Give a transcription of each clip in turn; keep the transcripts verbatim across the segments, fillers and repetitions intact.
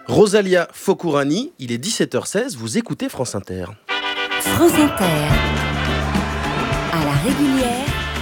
Rosalia Fokourani, il est dix-sept heures seize, vous écoutez France Inter. France Inter, à la régulière,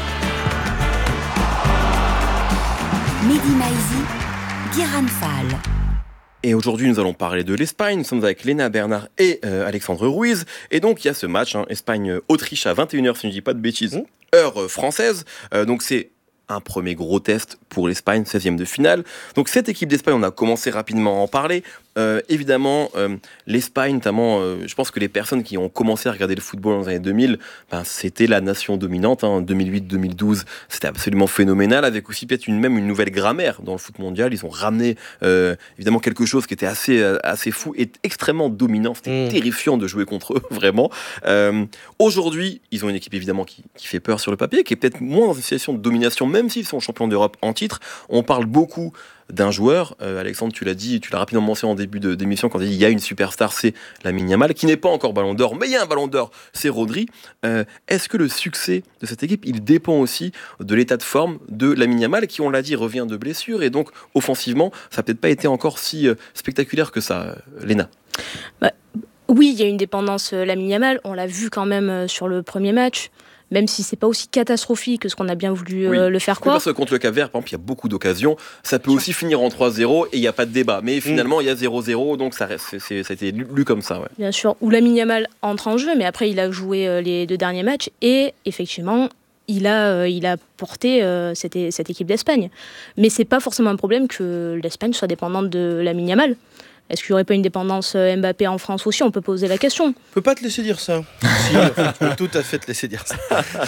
Mehdi Maizi, Guérin Fall. Et aujourd'hui, nous allons parler de l'Espagne. Nous sommes avec Léna Bernard et euh, Alexandre Ruiz. Et donc, il y a ce match, hein, Espagne-Autriche à vingt et une heures, si je ne dis pas de bêtises, mmh. heure euh, française. Euh, donc, c'est un premier gros test pour l'Espagne, seizième de finale. Donc, cette équipe d'Espagne, on a commencé rapidement à en parler. Euh, évidemment, euh, l'Espagne, notamment, euh, je pense que les personnes qui ont commencé à regarder le football dans les années deux mille, ben, c'était la nation dominante. Hein, deux mille huit deux mille douze, c'était absolument phénoménal, avec aussi peut-être une, même une nouvelle grammaire dans le foot mondial. Ils ont ramené euh, évidemment quelque chose qui était assez, euh, assez fou et extrêmement dominant. C'était mmh. terrifiant de jouer contre eux, vraiment. Euh, aujourd'hui, ils ont une équipe évidemment qui, qui fait peur sur le papier, qui est peut-être moins dans une situation de domination, même s'ils sont champions d'Europe en titre. On parle beaucoup d'un joueur, euh, Alexandre, tu l'as dit, tu l'as rapidement mentionné en début de, d'émission quand tu as dit il y a une superstar, c'est Lamine Yamal, qui n'est pas encore Ballon d'Or, mais il y a un Ballon d'Or, c'est Rodri. Euh, est-ce que le succès de cette équipe, il dépend aussi de l'état de forme de Lamine Yamal, qui, on l'a dit, revient de blessure, et donc offensivement, ça n'a peut-être pas été encore si euh, spectaculaire que ça, euh, Léna? bah, Oui, il y a une dépendance euh, Lamine Yamal, on l'a vu quand même euh, sur le premier match. Même si c'est pas aussi catastrophique que ce qu'on a bien voulu oui. euh, le faire croire. Parce que contre le Cap-Vert, par exemple, il y a beaucoup d'occasions. Ça peut aussi finir en trois zéro et il n'y a pas de débat. Mais finalement, il mmh. y a zéro zéro, donc ça, reste, c'est, c'est, ça a été lu, lu comme ça. Ouais. Bien sûr, où Lamine Yamal entre en jeu, mais après, il a joué euh, les deux derniers matchs. Et effectivement, il a, euh, il a porté euh, cette, cette équipe d'Espagne. Mais c'est pas forcément un problème que l'Espagne soit dépendante de Lamine Yamal. Est-ce qu'il n'y aurait pas une dépendance Mbappé en France aussi? On peut poser la question. On ne peut pas te laisser dire ça. Si, en fait, on peut tout à fait te laisser dire ça.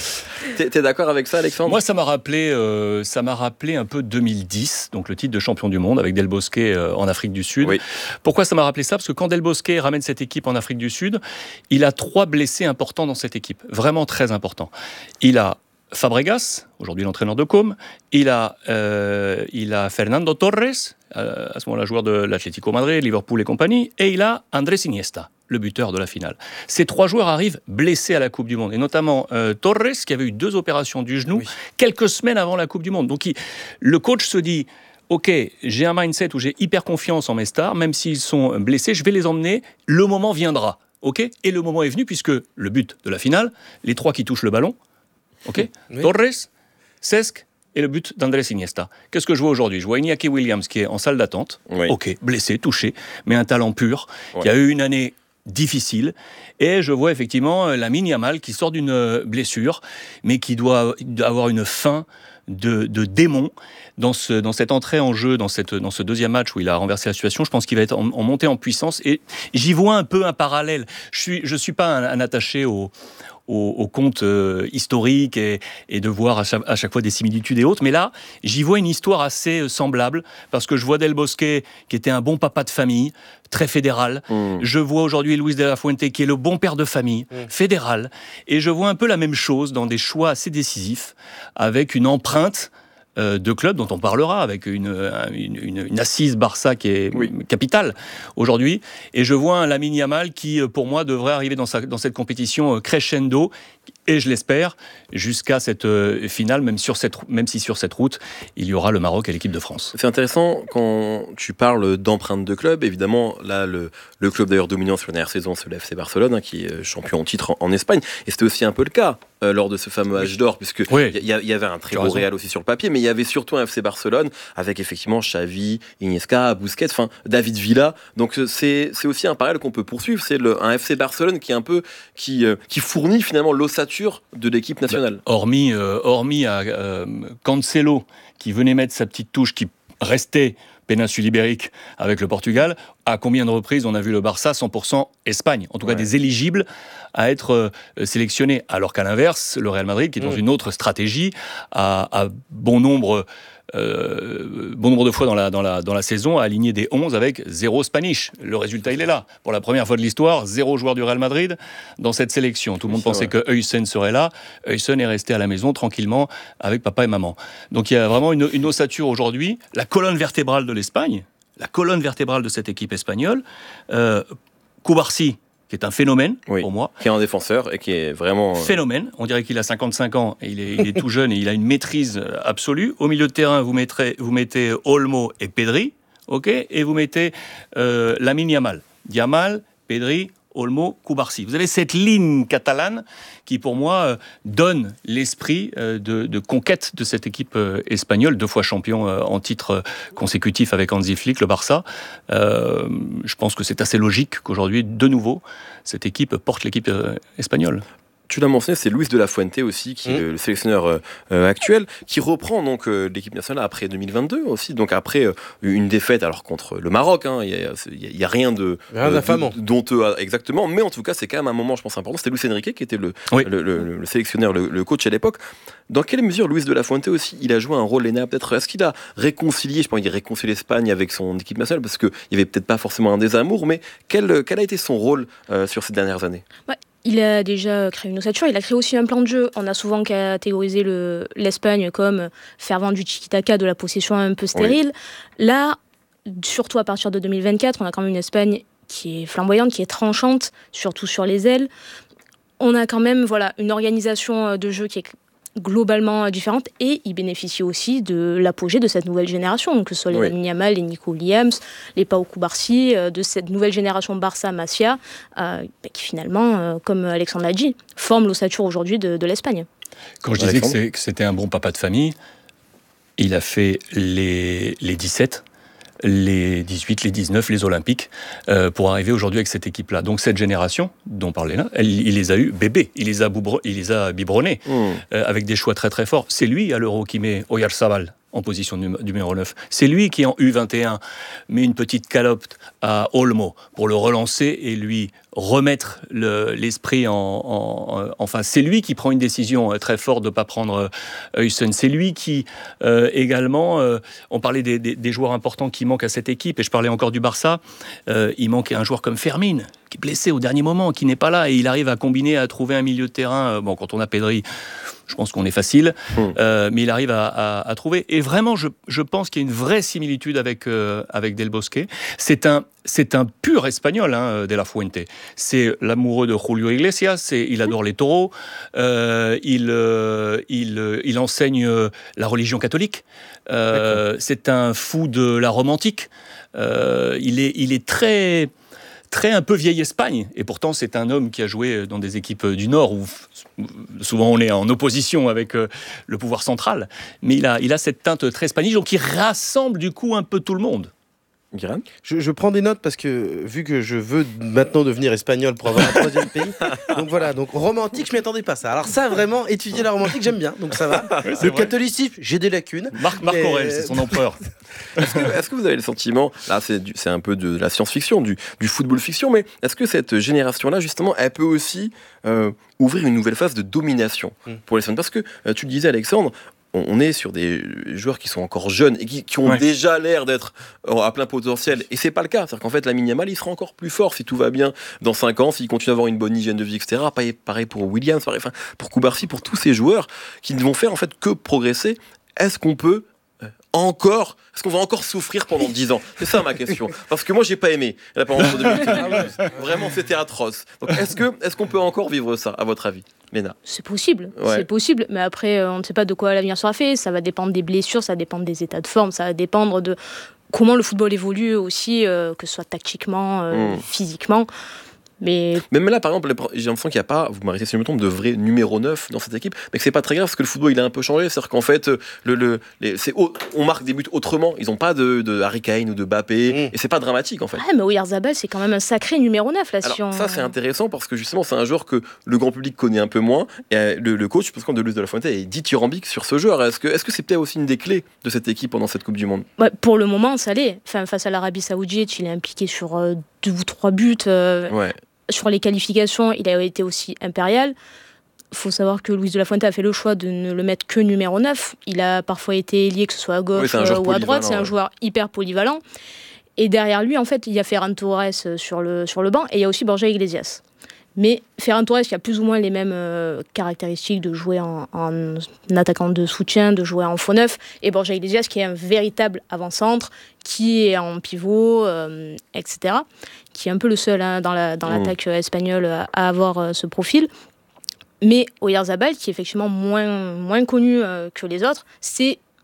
T'es, t'es d'accord avec ça, Alexandre? Moi, ça m'a rappelé, euh, ça m'a rappelé un peu deux mille dix, donc le titre de champion du monde avec Del Bosque euh, en Afrique du Sud. Oui. Pourquoi ça m'a rappelé ça? Parce que quand Del Bosque ramène cette équipe en Afrique du Sud, il a trois blessés importants dans cette équipe, vraiment très importants. Il a Fabregas, aujourd'hui l'entraîneur de Com, il a, euh, il a Fernando Torres, euh, à ce moment-là joueur de l'Atlético Madrid, Liverpool et compagnie, et il a Andrés Iniesta, le buteur de la finale. Ces trois joueurs arrivent blessés à la Coupe du Monde, et notamment euh, Torres, qui avait eu deux opérations du genou oui. quelques semaines avant la Coupe du Monde. Donc il, le coach se dit... Ok, j'ai un mindset où j'ai hyper confiance en mes stars, même s'ils sont blessés, je vais les emmener, le moment viendra. Ok, et le moment est venu, puisque le but de la finale, les trois qui touchent le ballon, ok, oui. Torres, Cesc et le but d'Andrés Iniesta. Qu'est-ce que je vois aujourd'hui? Je vois Iñaki Williams qui est en salle d'attente, oui. ok, blessé, touché, mais un talent pur, oui. qui a eu une année difficile, et je vois effectivement Lamine Yamal qui sort d'une blessure, mais qui doit avoir une fin de, de démon dans, ce, dans cette entrée en jeu, dans, cette, dans ce deuxième match où il a renversé la situation. Je pense qu'il va être en, en montée en puissance, et j'y vois un peu un parallèle. Je suis, je suis pas un, un attaché au Au, au compte euh, historique et, et de voir à chaque, à chaque fois des similitudes et autres. Mais là, j'y vois une histoire assez euh, semblable, parce que je vois Del Bosque, qui était un bon papa de famille, très fédéral. Mmh. Je vois aujourd'hui Luis de la Fuente, qui est le bon père de famille, mmh. fédéral. Et je vois un peu la même chose dans des choix assez décisifs, avec une empreinte de clubs dont on parlera, avec une, une, une, une assise Barça qui est oui. capitale aujourd'hui. Et je vois un Lamine Yamal qui, pour moi, devrait arriver dans, sa, dans cette compétition crescendo, et je l'espère, jusqu'à cette euh, finale, même, sur cette, même si sur cette route, il y aura le Maroc et l'équipe de France. C'est intéressant quand tu parles d'empreinte de club. Évidemment, là, le, le club d'ailleurs dominant sur la dernière saison, c'est le F C Barcelone, hein, qui est champion en titre en, en Espagne. Et c'était aussi un peu le cas euh, lors de ce fameux âge d'or, puisque il oui. y, y avait un très tu beau Real aussi sur le papier, mais il y avait surtout un F C Barcelone, avec effectivement Xavi, Iniesta, Busquets, enfin David Villa. Donc c'est, c'est aussi un parallèle qu'on peut poursuivre. C'est le, un F C Barcelone qui est un peu qui, euh, qui fournit finalement l'ossature de l'équipe nationale. Bah, hormis, euh, hormis à euh, Cancelo, qui venait mettre sa petite touche, qui restait péninsule ibérique avec le Portugal, à combien de reprises on a vu le Barça cent pour cent Espagne, en tout cas ouais. des éligibles à être euh, sélectionnés, alors qu'à l'inverse, le Real Madrid, qui est dans mmh. une autre stratégie, a, a bon nombre Euh, bon nombre de fois dans la, dans, la, dans la saison, a aligné des onze avec zéro Spanish. Le résultat, il est là. Pour la première fois de l'histoire, zéro joueur du Real Madrid dans cette sélection. Tout le monde C'est pensait vrai. que Huysen serait là. Huysen est resté à la maison tranquillement avec papa et maman. Donc il y a vraiment une, une ossature aujourd'hui. La colonne vertébrale de l'Espagne, la colonne vertébrale de cette équipe espagnole, euh, Cubarsí, qui est un phénomène oui, pour moi. Qui est un défenseur et qui est vraiment... Phénomène. On dirait qu'il a cinquante-cinq ans et il est, il est tout jeune et il a une maîtrise absolue. Au milieu de terrain, vous, mettrez, vous mettez Olmo et Pedri. ok, et vous mettez euh, Lamine Yamal. Yamal, Pedri, Olmo, Cubarsí. Vous avez cette ligne catalane qui, pour moi, euh, donne l'esprit euh, de, de conquête de cette équipe euh, espagnole, deux fois champion euh, en titre euh, consécutif avec Hansi Flick, le Barça. Euh, je pense que c'est assez logique qu'aujourd'hui, de nouveau, cette équipe porte l'équipe euh, espagnole. Tu l'as mentionné, c'est Luis de la Fuente aussi, qui est mmh. le sélectionneur euh, actuel, qui reprend donc euh, l'équipe nationale après deux mille vingt-deux aussi, donc après euh, une défaite alors contre le Maroc. Il hein, n'y a, a, a rien de rien d'affamant, euh, dont exactement, mais en tout cas c'est quand même un moment, je pense, important. C'était Luis Enrique qui était le, oui. le, le, le sélectionneur, le, le coach à l'époque. Dans quelle mesure Luis de la Fuente aussi, il a joué un rôle, Léna, peut-être, est-ce qu'il a réconcilié, je pense qu'il a réconcilié l'Espagne avec son équipe nationale, parce qu'il n'y avait peut-être pas forcément un désamour, mais quel, quel a été son rôle euh, sur ces dernières années? Ouais. Il a déjà créé une ossature, il a créé aussi un plan de jeu. On a souvent catégorisé le, l'Espagne comme fervent du tiki-taka, de la possession un peu stérile. Oui. Là, surtout à partir de deux mille vingt-quatre, on a quand même une Espagne qui est flamboyante, qui est tranchante, surtout sur les ailes. On a quand même voilà, une organisation de jeu qui est globalement différente et il bénéficie aussi de l'apogée de cette nouvelle génération, donc que ce soit les Lamine Yamal, les Nico Williams, les Pau Cubarsí, euh, de cette nouvelle génération Barça-Masia, euh, qui finalement, euh, comme Alexandre l'a dit, forme l'ossature aujourd'hui de, de l'Espagne. Quand je disais que, c'est, que c'était un bon papa de famille, il a fait les, les dix-sept, les dix-huit, les dix-neuf, les Olympiques, euh, pour arriver aujourd'hui avec cette équipe-là. Donc cette génération dont parlait là, elle, il les a eu bébés, il les a, boubro, il les a biberonnés, mmh. euh, avec des choix très très forts. C'est lui à l'Euro qui met Oyarzabal en position numéro neuf. C'est lui qui, en U vingt et un, met une petite calope à Olmo pour le relancer et lui remettre le, l'esprit en, en, en... Enfin, c'est lui qui prend une décision très forte de ne pas prendre Huysen. C'est lui qui, euh, également... Euh, on parlait des, des, des joueurs importants qui manquent à cette équipe, et je parlais encore du Barça. Euh, il manque un joueur comme Fermin, qui est blessé au dernier moment, qui n'est pas là, et il arrive à combiner, à trouver un milieu de terrain. Bon, quand on a Pedri, je pense qu'on est facile, mmh. euh, mais il arrive à, à, à trouver. Et vraiment, je, je pense qu'il y a une vraie similitude avec, euh, avec Del Bosque. C'est un, c'est un pur espagnol, hein, De la Fuente. C'est l'amoureux de Julio Iglesias, c'est, il adore les taureaux, euh, il, euh, il, il enseigne la religion catholique, euh, c'est un fou de la romantique, euh, il, est, il est très... très un peu vieille Espagne, et pourtant c'est un homme qui a joué dans des équipes du Nord où souvent on est en opposition avec le pouvoir central, mais il a, il a cette teinte très espagnole, donc il rassemble du coup un peu tout le monde. Je, je prends des notes parce que vu que je veux maintenant devenir espagnol pour avoir un troisième pays, donc voilà, donc romantique, je m'y attendais pas ça. Alors ça, vraiment, étudier la romantique, j'aime bien, donc ça va. Oui, le vrai. Catholicisme, j'ai des lacunes. Marc, Marc Aurèle, c'est son empereur. Est-ce que, est-ce que vous avez le sentiment, là c'est, du, c'est un peu de la science-fiction, du, du football-fiction, mais est-ce que cette génération-là, justement, elle peut aussi euh, ouvrir une nouvelle phase de domination mm. pour les Espagnols? Parce que, euh, tu le disais Alexandre, on est sur des joueurs qui sont encore jeunes et qui, qui ont ouais. déjà l'air d'être à plein potentiel. Et c'est pas le cas. C'est-à-dire qu'en fait, Lamine Yamal, il sera encore plus fort si tout va bien dans cinq ans, s'il continue à avoir une bonne hygiène de vie, et cetera. Pareil, pareil pour Williams, pareil, enfin, pour Cubarsí, pour tous ces joueurs qui ne vont faire en fait que progresser. Est-ce qu'on peut encore, est-ce qu'on va encore souffrir pendant dix ans? C'est ça ma question. Parce que moi, j'ai pas aimé la pendant deux mille douze. Vraiment, c'était atroce. Donc, est-ce que, est-ce qu'on peut encore vivre ça, à votre avis, Léna? C'est possible, ouais. c'est possible. Mais après, on ne sait pas de quoi l'avenir sera fait. Ça va dépendre des blessures, ça va dépendre des états de forme, ça va dépendre de comment le football évolue aussi, euh, que ce soit tactiquement, euh, mmh. physiquement. Mais... Même là, par exemple, j'ai l'impression qu'il n'y a pas, vous m'arrêtez si je me trompe, de vrai numéro neuf dans cette équipe, mais que c'est pas très grave parce que le football il a un peu changé. C'est-à-dire qu'en fait, le, le, les, c'est, on marque des buts autrement. Ils n'ont pas de, de Harry Kane ou de Mbappé, mmh. et c'est pas dramatique en fait. Ah, mais Oyarzabal, c'est quand même un sacré numéro neuf là. Alors, si on... ça, c'est intéressant parce que justement, c'est un joueur que le grand public connaît un peu moins. Et le, le coach, parce que de Luis de la Fuente, est dithyrambique sur ce joueur. Est-ce que, est-ce que c'est peut-être aussi une des clés de cette équipe pendant cette Coupe du Monde? Ouais, pour le moment, ça l'est. Enfin, face à l'Arabie Saoudite, il est impliqué sur euh, deux ou trois buts. Euh... Ouais. Sur les qualifications, il a été aussi impérial. Il faut savoir que Luis de la Fuente a fait le choix de ne le mettre que numéro neuf. Il a parfois été ailier, que ce soit à gauche oui, ou à droite. C'est un ouais. joueur hyper polyvalent. Et derrière lui, en fait, il y a Ferran Torres sur le, sur le banc et il y a aussi Borja Iglesias. Mais Ferran Torres, il a plus ou moins les mêmes euh, caractéristiques de jouer en, en attaquant de soutien, de jouer en faux neuf. Et Borja Iglesias, qui est un véritable avant-centre, qui est en pivot, euh, et cetera. Qui est un peu le seul hein, dans, la, dans mmh. l'attaque espagnole à, à avoir euh, ce profil. Mais Oyarzabal, qui est effectivement moins, moins connu euh, que les autres, c'est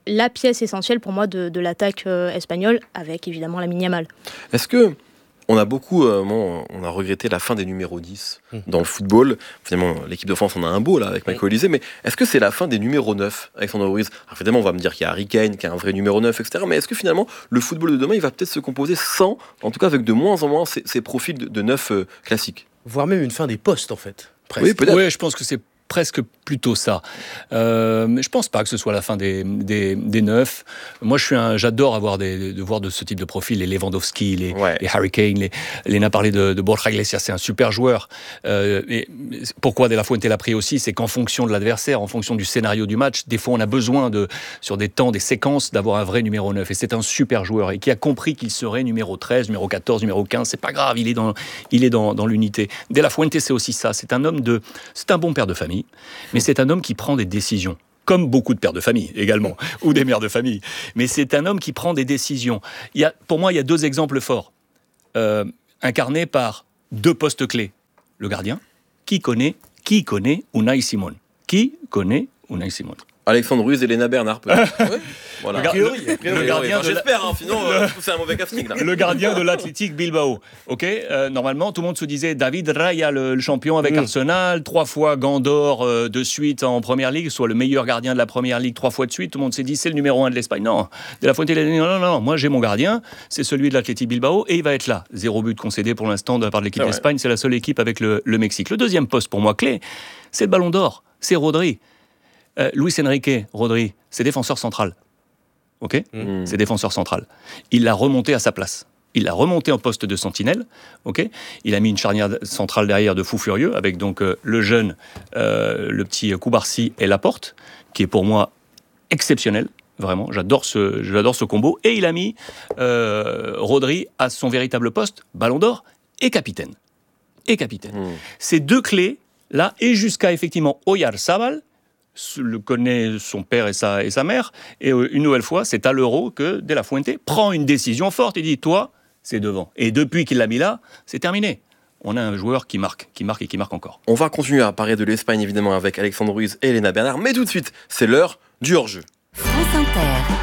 la pièce essentielle pour moi de, de l'attaque euh, espagnole, avec évidemment Lamine Yamal. Est-ce que on a beaucoup, euh, bon, on a regretté la fin des numéros dix mmh. dans le football. Finalement, l'équipe de France en a un beau là avec Michael Olise, mais est-ce que c'est la fin des numéros neuf, Alexandre Ruiz? Alors évidemment, on va me dire qu'il y a Harry Kane, qui est un vrai numéro neuf, et cetera. Mais est-ce que finalement, le football de demain, il va peut-être se composer sans, en tout cas avec de moins en moins ces, ces profils de, de neuf euh, classiques? Voire même une fin des postes, en fait. Presque. Oui, peut-être. Oui, je pense que c'est presque plutôt ça. Euh, mais je pense pas que ce soit la fin des, des, des neufs. Moi, je suis un, j'adore avoir des, de voir de ce type de profil, les Lewandowski, les, ouais. les Harry Kane, les, Léna parlait de, de Borja Iglesias, c'est un super joueur. Euh, et pourquoi De La Fuente l'a pris aussi, c'est qu'en fonction de l'adversaire, en fonction du scénario du match, des fois on a besoin de, sur des temps, des séquences, d'avoir un vrai numéro neuf. Et c'est un super joueur et qui a compris qu'il serait numéro treize, numéro quatorze, numéro quinze. C'est pas grave, il est dans, il est dans, dans l'unité. De La Fuente, c'est aussi ça. C'est un homme de, c'est un bon père de famille. Mais c'est un homme qui prend des décisions, comme beaucoup de pères de famille également, ou des mères de famille. Mais c'est un homme qui prend des décisions. Il y a, pour moi, il y a deux exemples forts, euh, incarnés par deux postes clés. Le gardien, qui connaît, qui connaît Unai Simon Qui connaît Unai Simon Alexandre Ruiz et Léna Bernard, peut-être. Oui. Voilà. Le, gar- le, le, le gardien enfin, j'espère, la... hein, sinon euh, c'est un mauvais casting. Là. Le gardien de l'Athletic Bilbao. Ok, euh, normalement, tout le monde se disait David Raya, le, le champion avec mmh. Arsenal, trois fois Gandor euh, de suite en Première Ligue, soit le meilleur gardien de la Première Ligue trois fois de suite. Tout le monde s'est dit c'est le numéro un de l'Espagne. Non, De La Fuente il a dit non, non, non, moi j'ai mon gardien, c'est celui de l'Athletic Bilbao et il va être là. Zéro but concédé pour l'instant de la part de l'équipe c'est d'Espagne. Vrai. C'est la seule équipe avec le, le Mexique. Le deuxième poste pour moi clé, c'est le Ballon d'Or, c'est Rodri. Euh, Luis Enrique, Rodri, c'est défenseur central. Ok, mmh. C'est défenseur central. Il l'a remonté à sa place. Il l'a remonté en poste de sentinelle. Ok, il a mis une charnière centrale derrière de fou furieux avec donc euh, le jeune, euh, le petit Koubarsi et Laporte, qui est pour moi exceptionnel. Vraiment, j'adore ce, j'adore ce combo. Et il a mis euh, Rodri à son véritable poste, Ballon d'Or et capitaine. Et capitaine. Mmh. Ces deux clés là et jusqu'à effectivement Oyarzabal. Le connaît son père et sa, et sa mère, et une nouvelle fois, c'est à l'Euro que De La Fuente prend une décision forte et dit, toi, c'est devant. Et depuis qu'il l'a mis là, c'est terminé. On a un joueur qui marque, qui marque et qui marque encore. On va continuer à parler de l'Espagne, évidemment, avec Alexandre Ruiz et Léna Bernard, mais tout de suite, c'est l'heure du hors-jeu. France Inter.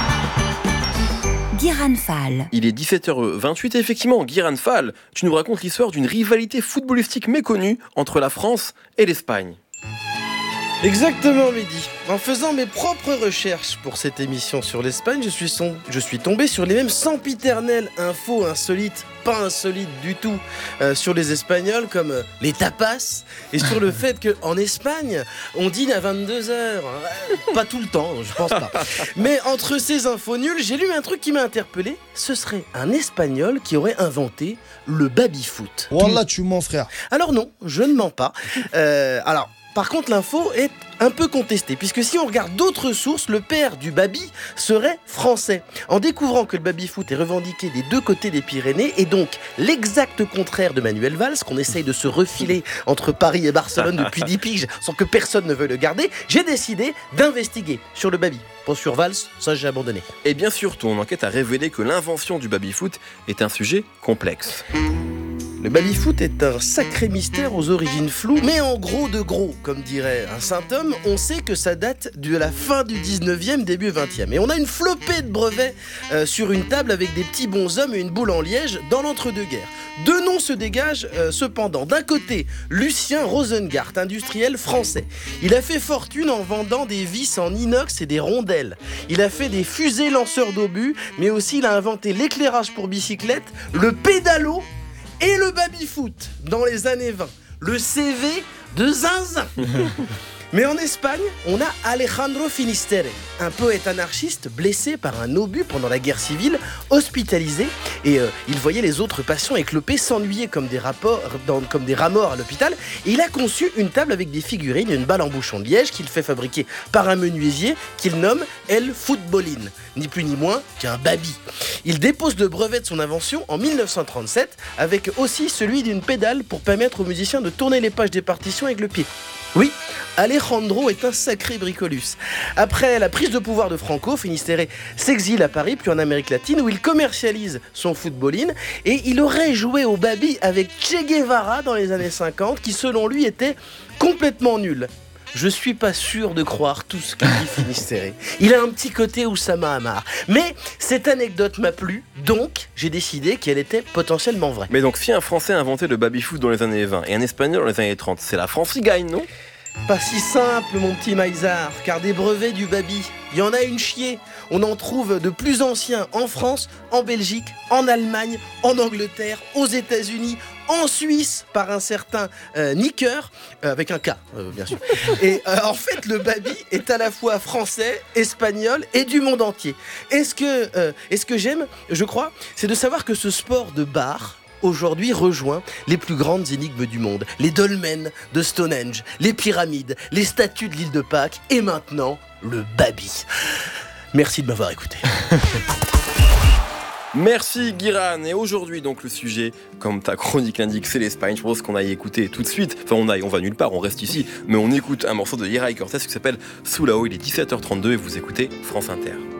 Guiran Fall. Il est dix-sept heures vingt-huit et effectivement, Guiran Fall, tu nous racontes l'histoire d'une rivalité footballistique méconnue entre la France et l'Espagne. Exactement, Mehdi. En faisant mes propres recherches pour cette émission sur l'Espagne, je suis, son... je suis tombé sur les mêmes sempiternelles infos insolites, pas insolites du tout, euh, sur les Espagnols, comme euh, les tapas, et sur le fait qu'en Espagne, on dîne à vingt-deux heures. Euh, pas tout le temps, je pense pas. Mais entre ces infos nulles, j'ai lu un truc qui m'a interpellé. Ce serait un Espagnol qui aurait inventé le baby-foot. Wallah, tu mens, frère. Alors non, je ne mens pas. Euh, alors... Par contre, l'info est un peu contestée, puisque si on regarde d'autres sources, le père du baby serait français. En découvrant que le baby-foot est revendiqué des deux côtés des Pyrénées, et donc l'exact contraire de Manuel Valls, qu'on essaye de se refiler entre Paris et Barcelone depuis dix piges, sans que personne ne veuille le garder, j'ai décidé d'investiguer sur le baby. Pour sur Valls, ça j'ai abandonné. Et bien sûr, ton enquête a révélé que l'invention du baby-foot est un sujet complexe. Le baby-foot est un sacré mystère aux origines floues, mais en gros de gros, comme dirait un saint homme, on sait que ça date de la fin du dix-neuvième, début vingtième. Et on a une flopée de brevets euh, sur une table avec des petits bonshommes et une boule en liège dans l'entre-deux-guerres. Deux noms se dégagent euh, cependant. D'un côté, Lucien Rosengart, industriel français. Il a fait fortune en vendant des vis en inox et des rondelles. Il a fait des fusées lanceurs d'obus, mais aussi il a inventé l'éclairage pour bicyclette, le pédalo et le baby-foot dans les années vingt. Le C V de zinzin. Mais en Espagne, on a Alejandro Finisterre, un poète anarchiste blessé par un obus pendant la guerre civile, hospitalisé, et euh, il voyait les autres patients éclopés s'ennuyer comme des, rapports, dans, comme des rats morts à l'hôpital, et il a conçu une table avec des figurines et une balle en bouchon de liège qu'il fait fabriquer par un menuisier qu'il nomme El Futbolín, ni plus ni moins qu'un baby. Il dépose le brevet de son invention en dix-neuf cent trente-sept, avec aussi celui d'une pédale pour permettre aux musiciens de tourner les pages des partitions avec le pied. Oui, Alejandro est un sacré bricolus. Après la prise de pouvoir de Franco, Finisterre s'exile à Paris, puis en Amérique latine, où il commercialise son footballine, et il aurait joué au baby avec Che Guevara dans les années cinquante, qui selon lui était complètement nul. je suis pas sûr de croire tout ce que dit Finistère. Il a un petit côté Oussama Hamar. Mais cette anecdote m'a plu, donc j'ai décidé qu'elle était potentiellement vraie. Mais donc si un Français a inventé le baby-foot dans les années vingt et un Espagnol dans les années trente, c'est la France qui gagne, non ? Pas si simple, mon petit Maïzard, car des brevets du baby, il y en a une chier. On en trouve de plus anciens en France, en Belgique, en Allemagne, en Angleterre, aux États-Unis, en Suisse, par un certain euh, Nicker, euh, avec un K, euh, bien sûr. Et euh, en fait, le baby est à la fois français, espagnol et du monde entier. Et ce que, euh, et ce que j'aime, je crois, c'est de savoir que ce sport de bar aujourd'hui rejoint les plus grandes énigmes du monde. Les dolmens de Stonehenge, les pyramides, les statues de l'île de Pâques et maintenant le baby. Merci de m'avoir écouté. Merci Guiran. Et aujourd'hui donc le sujet, comme ta chronique l'indique, c'est l'Espagne. Je propose qu'on aille écouter tout de suite. Enfin on aille, on va nulle part, on reste ici. Mais on écoute un morceau de Yeray Cortés qui s'appelle Sulao. Il est dix-sept heures trente-deux et vous écoutez France Inter.